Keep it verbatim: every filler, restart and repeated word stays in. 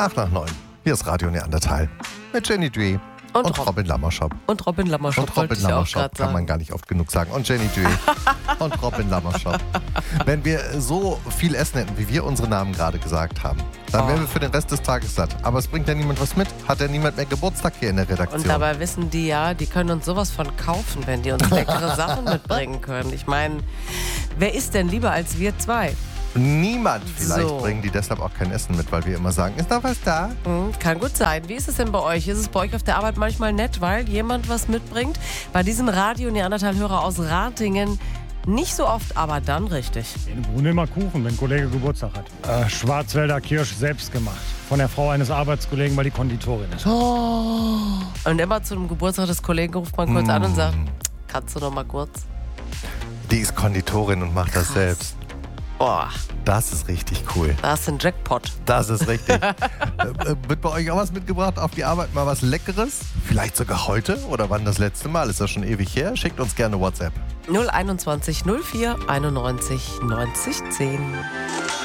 Acht nach neun. Hier ist Radio Neandertal. Mit Jenny Dewey und, und Rob. Robin Lammerschop. Und Robin Lammerschop. Und Robin Lammerschop kann man gar nicht oft genug sagen. Und Jenny Dewey und Robin Lammerschop. Wenn wir so viel essen hätten, wie wir unsere Namen gerade gesagt haben, dann wären Oh. wir für den Rest des Tages satt. Aber es bringt ja niemand was mit. Hat ja niemand mehr Geburtstag hier in der Redaktion. Und dabei wissen die ja, die können uns sowas von kaufen, wenn die uns leckere Sachen mitbringen können. Ich meine, wer isst denn lieber als wir zwei? Niemand. Vielleicht So. bringen die deshalb auch kein Essen mit, weil wir immer sagen, ist noch was da? Hm, kann gut sein. Wie ist es denn bei euch? Ist es bei euch auf der Arbeit manchmal nett, weil jemand was mitbringt? Bei diesem Radio-Neandertal-Hörer aus Ratingen nicht so oft, aber dann richtig. In Brunn immer Kuchen, wenn ein Kollege Geburtstag hat. Äh, Schwarzwälder Kirsch selbst gemacht. Von der Frau eines Arbeitskollegen, weil die Konditorin ist. Und immer zu einem Geburtstag des Kollegen ruft man kurz an und sagt, kannst du noch mal kurz? Die ist Konditorin und macht das Krass. selbst. Boah, Das ist richtig cool. da ist ein Jackpot. Das ist richtig. äh, äh, wird bei euch auch was mitgebracht auf die Arbeit? Mal was Leckeres? Vielleicht sogar heute oder wann das letzte Mal? Ist das schon ewig her? Schickt uns gerne WhatsApp. null einundzwanzig null vier einundneunzig neunzig zehn.